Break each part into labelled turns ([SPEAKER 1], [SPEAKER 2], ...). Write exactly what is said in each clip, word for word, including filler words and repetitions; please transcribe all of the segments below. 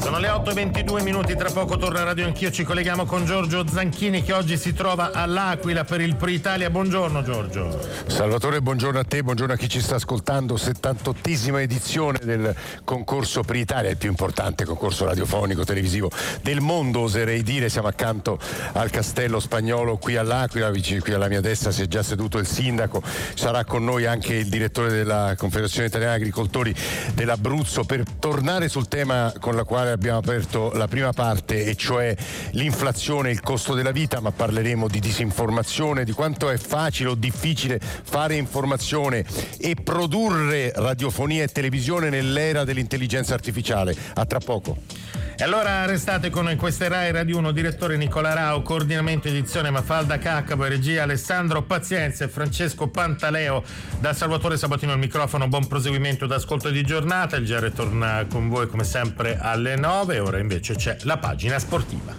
[SPEAKER 1] Sono le otto e ventidue minuti, tra poco torna Radio Anch'io, ci colleghiamo con Giorgio Zanchini che oggi si trova all'Aquila per il Pro Italia. Buongiorno Giorgio.
[SPEAKER 2] Salvatore, buongiorno a te, buongiorno a chi ci sta ascoltando. settantottesima edizione del concorso Pro Italia, il più importante concorso radiofonico televisivo del mondo, oserei dire. Siamo accanto al Castello Spagnolo qui all'Aquila, vicino qui alla mia destra si è già seduto il sindaco, sarà con noi anche il direttore della Confederazione Italiana Agricoltori dell'Abruzzo per tornare sul tema con la quale abbiamo aperto la prima parte, e cioè l'inflazione, il costo della vita, ma parleremo di disinformazione, di quanto è facile o difficile fare informazione e produrre radiofonia e televisione nell'era dell'intelligenza artificiale. A tra poco.
[SPEAKER 1] E allora restate con noi, questa è Rai Radio uno, direttore Nicola Rao, coordinamento edizione Mafalda Caccabo, regia Alessandro Pazienza e Francesco Pantaleo. Da Salvatore Sabatino al microfono, buon proseguimento d'ascolto di giornata. Il G R torna con voi come sempre alle nove, ora invece c'è la pagina sportiva.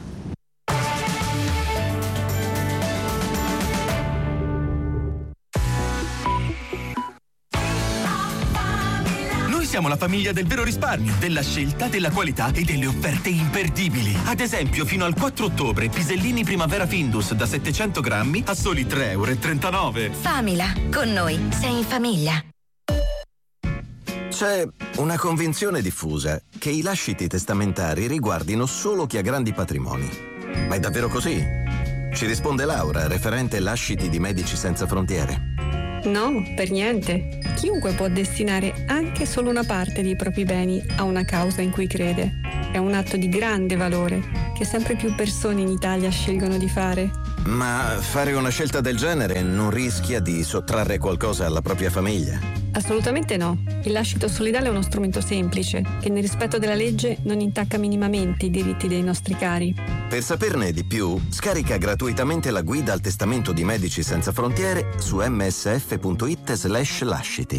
[SPEAKER 3] Siamo la famiglia del vero risparmio, della scelta, della qualità e delle offerte imperdibili. Ad esempio, fino al quattro ottobre, pisellini Primavera Findus da settecento grammi a soli tre virgola trentanove euro.
[SPEAKER 4] Famila, con noi sei in famiglia.
[SPEAKER 5] C'è una convinzione diffusa che i lasciti testamentari riguardino solo chi ha grandi patrimoni. Ma è davvero così? Ci risponde Laura, referente lasciti di Medici Senza Frontiere.
[SPEAKER 6] No, per niente. Chiunque può destinare anche solo una parte dei propri beni a una causa in cui crede. È un atto di grande valore che sempre più persone in Italia scelgono di fare.
[SPEAKER 5] Ma fare una scelta del genere non rischia di sottrarre qualcosa alla propria famiglia?
[SPEAKER 6] Assolutamente no. Il lascito solidale è uno strumento semplice che nel rispetto della legge non intacca minimamente i diritti dei nostri cari.
[SPEAKER 5] Per saperne di più, scarica gratuitamente la guida al testamento di Medici Senza Frontiere su msf.it slash lasciti.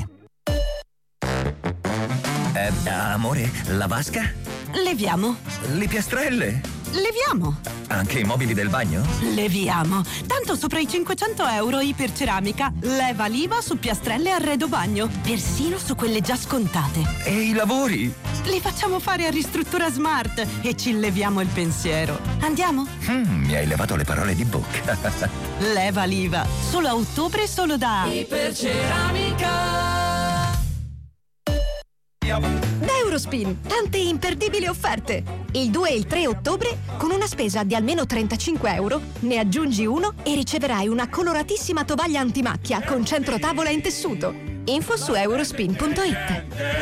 [SPEAKER 7] Eh, amore, la vasca?
[SPEAKER 8] Leviamo.
[SPEAKER 7] Le piastrelle?
[SPEAKER 8] Leviamo.
[SPEAKER 7] Anche i mobili del bagno?
[SPEAKER 8] Leviamo. Tanto sopra i cinquecento euro Iperceramica leva l'I V A su piastrelle e arredo bagno, persino su quelle già scontate.
[SPEAKER 7] E i lavori?
[SPEAKER 8] Li facciamo fare a Ristruttura Smart e ci leviamo il pensiero. Andiamo?
[SPEAKER 7] Mm, mi hai levato le parole di bocca.
[SPEAKER 8] Leva l'I V A. Solo a ottobre, solo da Iperceramica.
[SPEAKER 9] Da Eurospin, tante imperdibili offerte. Il due e il tre ottobre, con una spesa di almeno trentacinque euro, ne aggiungi uno e riceverai una coloratissima tovaglia antimacchia con centro tavola in tessuto. Info su eurospin punto it.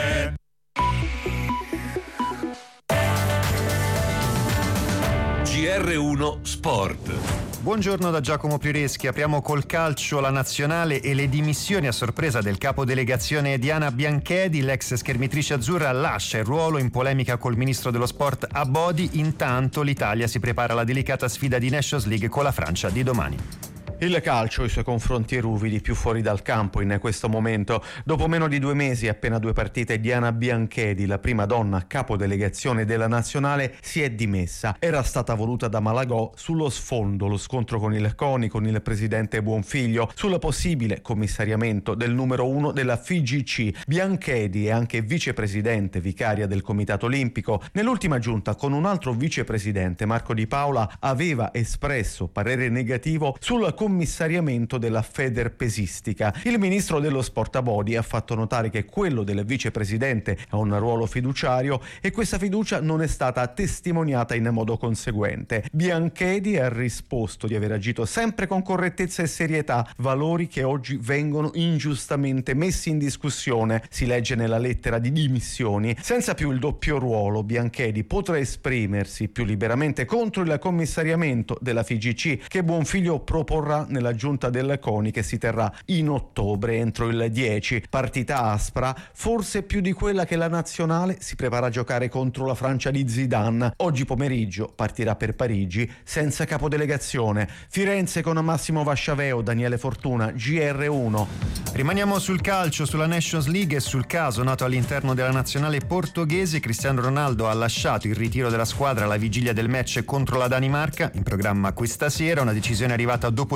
[SPEAKER 10] G R uno Sport.
[SPEAKER 11] Buongiorno da Giacomo Pireschi, apriamo col calcio la nazionale e le dimissioni a sorpresa del capodelegazione Diana Bianchedi. L'ex schermitrice azzurra lascia il ruolo in polemica col ministro dello sport Abodi. Intanto l'Italia si prepara alla delicata sfida di Nations League con la Francia di domani.
[SPEAKER 12] Il calcio e i suoi confronti ruvidi più fuori dal campo in questo momento. Dopo meno di due mesi e appena due partite, Diana Bianchedi, la prima donna capodelegazione della nazionale, si è dimessa. Era stata voluta da Malagò sullo sfondo lo scontro con il CONI, con il presidente Buonfiglio, sul possibile commissariamento del numero uno della F I G C. Bianchedi è anche vicepresidente vicaria del Comitato Olimpico. Nell'ultima giunta con un altro vicepresidente, Marco Di Paola, aveva espresso parere negativo sul commissariamento della Federpesistica. Il ministro dello sport Abodi ha fatto notare che quello del vicepresidente ha un ruolo fiduciario e questa fiducia non è stata testimoniata in modo conseguente. Bianchedi ha risposto di aver agito sempre con correttezza e serietà, valori che oggi vengono ingiustamente messi in discussione, si legge nella lettera di dimissioni. Senza più il doppio ruolo, Bianchedi potrà esprimersi più liberamente contro il commissariamento della F I G C che Buonfiglio proporrà nella giunta del CONI che si terrà in ottobre entro il dieci. Partita aspra, forse più di quella che la nazionale si prepara a giocare contro la Francia di Zidane. Oggi pomeriggio partirà per Parigi senza capodelegazione. Firenze con Massimo Vasciaveo, Daniele Fortuna, G R uno.
[SPEAKER 11] Rimaniamo sul calcio, sulla Nations League e sul caso nato all'interno della nazionale portoghese. Cristiano Ronaldo ha lasciato il ritiro della squadra alla vigilia del match contro la Danimarca, in programma questa sera, una decisione arrivata dopo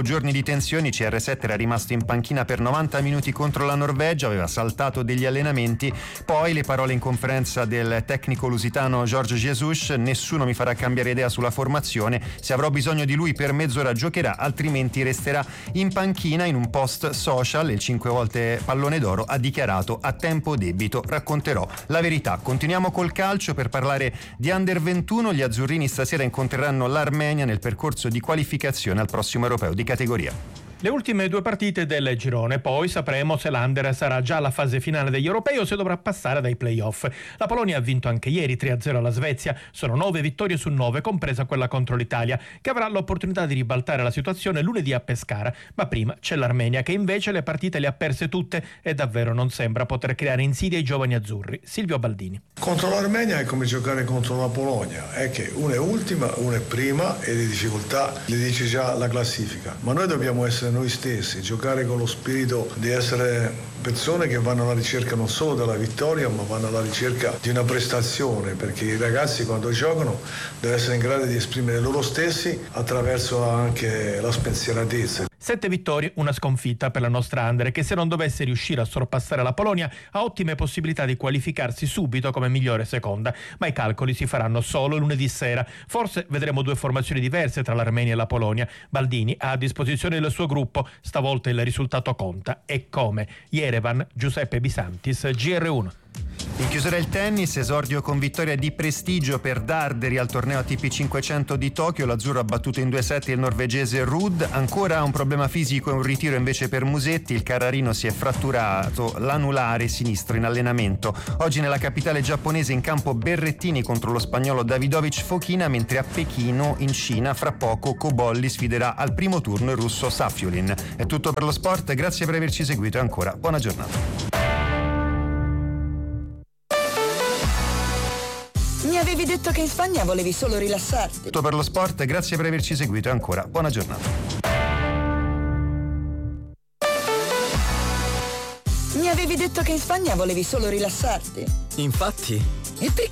[SPEAKER 11] giorni di tensioni, C R sette era rimasto in panchina per novanta minuti contro la Norvegia, aveva saltato degli allenamenti. Poi le parole in conferenza del tecnico lusitano Jorge Jesus: nessuno mi farà cambiare idea sulla formazione, se avrò bisogno di lui per mezz'ora giocherà, altrimenti resterà in panchina. In un post social il cinque volte pallone d'oro ha dichiarato: a tempo debito racconterò la verità. Continuiamo col calcio per parlare di under ventuno. Gli azzurrini stasera incontreranno l'Armenia nel percorso di qualificazione al prossimo europeo di categoria.
[SPEAKER 1] Le ultime due partite del girone, poi sapremo se l'Under sarà già alla fase finale degli europei o se dovrà passare dai play-off. La Polonia ha vinto anche ieri tre a zero alla Svezia, sono nove vittorie su nove, compresa quella contro l'Italia, che avrà l'opportunità di ribaltare la situazione lunedì a Pescara. Ma prima c'è l'Armenia, che invece le partite le ha perse tutte e davvero non sembra poter creare insidie ai giovani azzurri. Silvio Baldini.
[SPEAKER 13] Contro l'Armenia è come giocare contro la Polonia, è che una è ultima, una è prima e le difficoltà le dice già la classifica. Ma noi dobbiamo essere noi stessi, giocare con lo spirito di essere persone che vanno alla ricerca non solo della vittoria, ma vanno alla ricerca di una prestazione, perché i ragazzi quando giocano devono essere in grado di esprimere loro stessi attraverso anche la spensieratezza.
[SPEAKER 1] Sette vittorie, una sconfitta per la nostra Under, che se non dovesse riuscire a sorpassare la Polonia ha ottime possibilità di qualificarsi subito come migliore seconda, ma i calcoli si faranno solo lunedì sera. Forse vedremo due formazioni diverse tra l'Armenia e la Polonia. Baldini ha a disposizione il suo gruppo, stavolta il risultato conta. E come? Yerevan, Giuseppe Bisantis, G R uno.
[SPEAKER 11] In chiusura il tennis, esordio con vittoria di prestigio per Darderi al torneo A T P cinquecento di Tokyo. L'azzurro ha battuto in due set il norvegese Ruud. Ancora un problema fisico e un ritiro invece per Musetti. Il carrarino si è fratturato l'anulare sinistro in allenamento. Oggi nella capitale giapponese in campo Berrettini contro lo spagnolo Davidovic Fokina, mentre a Pechino in Cina fra poco Cobolli sfiderà al primo turno il russo Safiulin. È tutto per lo sport, grazie per averci seguito e ancora buona giornata.
[SPEAKER 14] Mi avevi detto che in Spagna volevi solo rilassarti.
[SPEAKER 11] Tutto per lo sport, grazie per averci seguito e ancora buona giornata.
[SPEAKER 14] Mi avevi detto che in Spagna volevi solo rilassarti.
[SPEAKER 15] Infatti.
[SPEAKER 14] E perché